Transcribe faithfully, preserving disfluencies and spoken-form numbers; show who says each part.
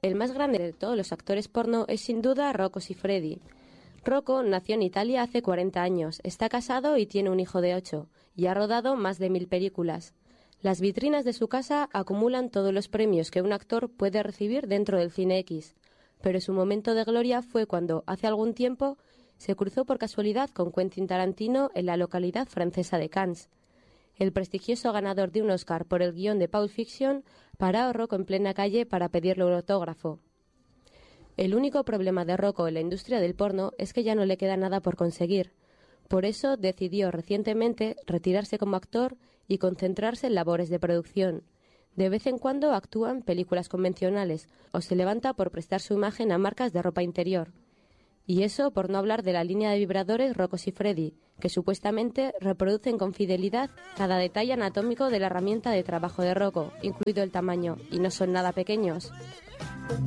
Speaker 1: El más grande de todos los actores porno es sin duda Rocco Siffredi. Rocco nació en Italia hace cuarenta años, está casado y tiene un hijo de ocho, y ha rodado más de mil películas. Las vitrinas de su casa acumulan todos los premios que un actor puede recibir dentro del cine X, pero su momento de gloria fue cuando, hace algún tiempo, se cruzó por casualidad con Quentin Tarantino en la localidad francesa de Cannes. El prestigioso ganador de un Oscar por el guión de Pulp Fiction paró a Rocco en plena calle para pedirle un autógrafo. El único problema de Rocco en la industria del porno es que ya no le queda nada por conseguir. Por eso decidió recientemente retirarse como actor y concentrarse en labores de producción. De vez en cuando actúa en películas convencionales o se levanta por prestar su imagen a marcas de ropa interior. Y eso por no hablar de la línea de vibradores Rocco Siffredi, que supuestamente reproducen con fidelidad cada detalle anatómico de la herramienta de trabajo de Rocco, incluido el tamaño, y no son nada pequeños.